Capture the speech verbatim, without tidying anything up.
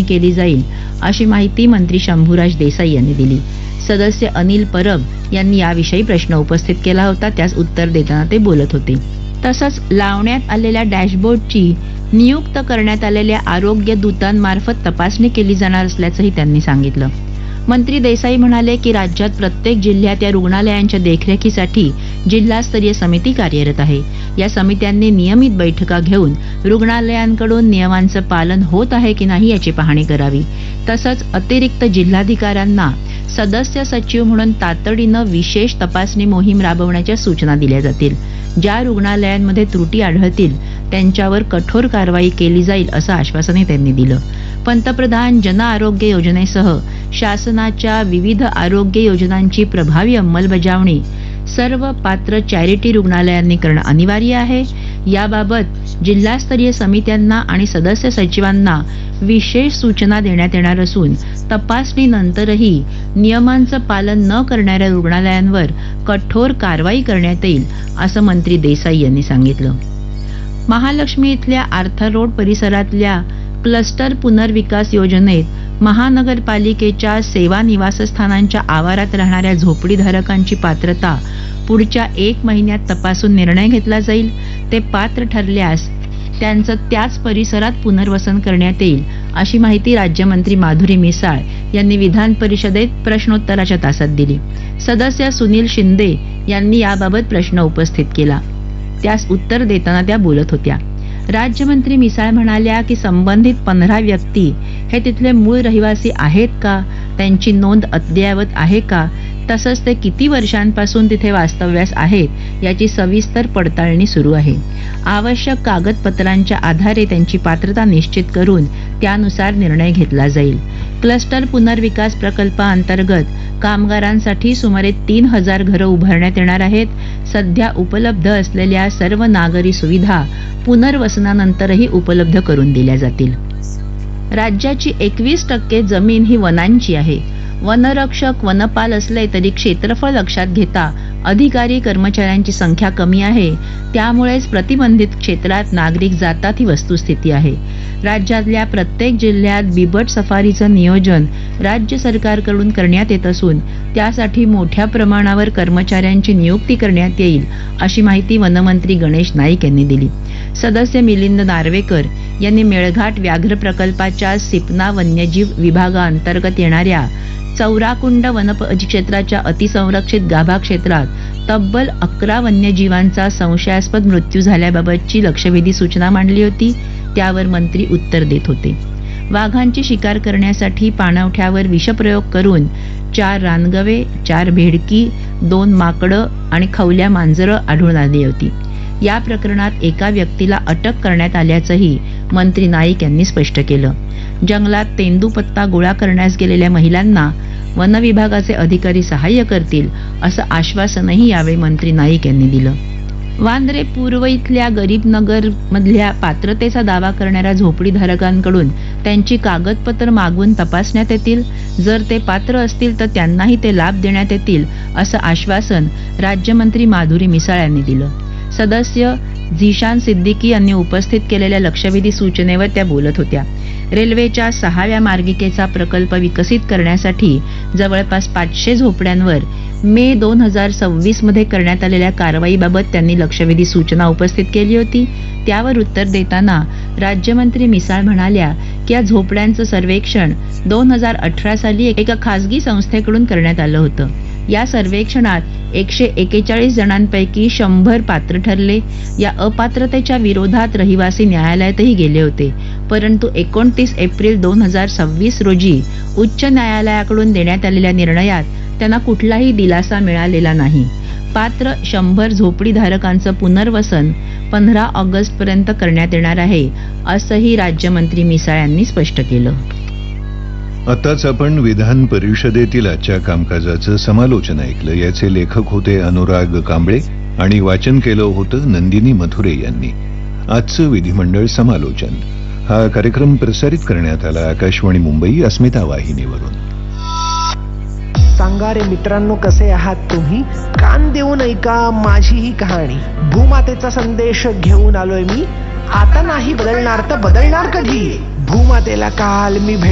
केली जाईल अशी माहिती मंत्री शंभूराज देसाई यांनी दिली. सदस्य अनिल परब यांनी याविषयी प्रश्न उपस्थित केला होता, त्यास उत्तर देताना ते बोलत होते. तसंच लावण्यात आलेल्या डॅशबोर्डची नियुक्त करण्यात आलेल्या आरोग्य दूतांमार्फत तपासणी केली जाणार असल्याचंही त्यांनी सांगितलं. मंत्री देसाई म्हणाले की राज्यात प्रत्येक जिल्ह्यात या रुग्णालयांच्या देखरेखीसाठी जिल्हास्तरीय समिती कार्यरत आहे. या समित्यांनी नियमित बैठका घेऊन रुग्णालयांकडून नियमांचं पालन होत आहे की नाही याची पाहणी करावी. तसंच अतिरिक्त जिल्हाधिकाऱ्यांना सदस्य सचिव म्हणून तातडीनं विशेष तपासणी मोहीम राबवण्याच्या सूचना दिल्या जातील. ज्या रुग्णालयांमध्ये त्रुटी आढळतील त्यांच्यावर कठोर कारवाई केली जाईल असं आश्वासनही त्यांनी दिलं. पंतप्रधान जन आरोग्य योजनेसह शासनाच्या विविध आरोग्य योजनांची प्रभावी अंमलबजावणी सर्व पात्र चॅरिटी रुग्णालयांनी करणं अनिवार्य आहे. याबाबत जिल्हास्तरीय समित्यांना आणि सदस्य सचिवांना विशेष सूचना देण्यात येणार असून तपासणीनंतरही नियमांचं पालन न करणाऱ्या रुग्णालयांवर कठोर कारवाई करण्यात येईल असं मंत्री देसाई यांनी सांगितलं. महालक्ष्मी इथल्या आर्थर रोड परिसरातल्या क्लस्टर पुनर्विकास योजनेत महानगरपालिकेच्या सेवा निवासस्थानांच्या आवारात राहणाऱ्या झोपडीधारकांची पात्रता पुढच्या एक महिन्यात तपासून निर्णय घेतला जाईल. ते पात्र ठरल्यास त्यांचं त्याच परिसरात पुनर्वसन करण्यात येईल अशी माहिती राज्यमंत्री माधुरी मिसाळ यांनी विधान परिषदेत प्रश्नोत्तराच्या तासात दिली. सदस्य सुनील शिंदे यांनी याबाबत प्रश्न उपस्थित केला, त्यास उत्तर देताना त्या बोलत होत्या. राज्यमंत्री मिसाळ म्हणाल्या की संबंधित पंधरा व्यक्ती हे तिथले मूळ रहिवासी आहेत का, त्यांची नोंद अद्ययावत आहे का, तसंच ते किती वर्षांपासून तिथे वास्तव्यास आहेत याची सविस्तर पडताळणी सुरू आहे. आवश्यक कागदपत्रांच्या आधारे त्यांची पात्रता निश्चित करून त्यानुसार निर्णय घेतला जाईल. क्लस्टर पुनर्विकास प्रकल्पाअंतर्गत कामगारांसाठी सुमारे तीन हजार घरं उभारण्यात येणार आहेत. सध्या उपलब्ध असलेल्या सर्व नागरी सुविधा पुनर्वसनानंतरही उपलब्ध करून दिल्या जातील. राज्याची एकवीस टक्के जमीन ही वनांची आहे. वनरक्षक वनपाल असले तरी क्षेत्रफळ लक्षात घेता अधिकारी कर्मचाऱ्यांची संख्या कमी आहे. त्यामुळेच प्रतिबंधित क्षेत्रात नागरिक जातात ही वस्तुस्थिती आहे. राज्यातल्या प्रत्येक जिल्ह्यात बिबट सफारीचं नियोजन राज्य सरकारकडून करण्यात येत असून त्यासाठी मोठ्या प्रमाणावर कर्मचाऱ्यांची नियुक्ती करण्यात येईल अशी माहिती वनमंत्री गणेश नाईक यांनी दिली. सदस्य मिलिंद नार्वेकर यांनी मेळघाट व्याघ्र प्रकल्पाच्या सिपना वन्यजीव विभागाअंतर्गत येणाऱ्या चौराकुंड वनपरिक्षेत्राच्या अतिसंरक्षित गाभा क्षेत्रात तब्बल अकरा वन्यजीवांचा संशयास्पद मृत्यू झाल्याबाबतची लक्षवेधी सूचना मांडली होती. त्यावर मंत्री उत्तर देत होते. वाघांची शिकार करण्यासाठी पाणवठ्यावर विषप्रयोग करून चार रानगवे, चार भेडकी, दोन माकडं आणि खवल्या मांजरं आढळून आली होती. या प्रकरणात एका व्यक्तीला अटक करण्यात आल्याचंही मंत्री नाईक यांनी स्पष्ट केलं. जंगलात तेंदूपत्ता गोळा करण्यास गेलेल्या महिलांना वन विभागाचे अधिकारी सहाय्य करतील असं आश्वासनही यावेळी मंत्री नाईक यांनी दिलं. वांद्रे पूर्व इथल्या गरीबनगर मधल्या पात्रतेचा दावा करणाऱ्या झोपडीधारकांकडून त्यांची कागदपत्र मागवून तपासण्यात येतील. जर ते पात्र असतील तर त्यांनाही ते लाभ देण्यात येतील असं आश्वासन राज्यमंत्री माधुरी मिसाळ यांनी दिलं. सदस्य झिशान सिद्दीकी यांनी उपस्थित केलेल्या लक्षवेधी सूचनेवर त्या बोलत होत्या. रेल्वेच्या सहाव्या मार्गिकेचा प्रकल्प विकसित करण्यासाठी जवळपास पाचशे झोपड्यांवर मे दोन हजार सव्वीस मध्ये करण्यात आलेल्या कारवाईबाबत त्यांनी लक्षवेधी सूचना उपस्थित केली होती. त्यावर उत्तर देताना राज्यमंत्री मिसाळ म्हणाल्या की या झोपड्यांचं सर्वेक्षण दोन हजार अठरा साली एका खासगी संस्थेकडून करण्यात आलं होतं. या सर्वेक्षणात एकशे एकेचाळीस जणांपैकी शंभर पात्र ठरले. या अपात्रतेच्या विरोधात रहिवासी न्यायालयातही गेले होते, परंतु एकोणतीस एप्रिल दोन हजार सव्वीस रोजी उच्च न्यायालयाकडून देण्यात आलेल्या निर्णयात त्यांना कुठलाही दिलासा मिळालेला नाही. पात्र शंभर झोपडीधारकांचं पुनर्वसन पंधरा ऑगस्ट पर्यंत करण्यात येणार आहे असंही राज्यमंत्री मिसाळ यांनी स्पष्ट केलं. आताच आपण विधान परिषदेतील आजच्या कामकाजाचं समालोचन ऐकलं. याचे लेखक होते अनुराग कांबळे आणि वाचन केलं होतं नंदिनी मथुरे यांनी. आजचं विधिमंडळ समालोचन हा कार्यक्रम प्रसारित करण्यात आला आकाशवाणी मुंबई अस्मिता वाहिनीवरून. सांगा रे मित्रांनो, कसे आहात तुम्ही? कान देऊन ऐका माझी ही कहाणी. भूमातेचा संदेश घेऊन आलोय मी. आता नाही बदलणार तर बदलणार कधी? भूमातेला काल मी भेट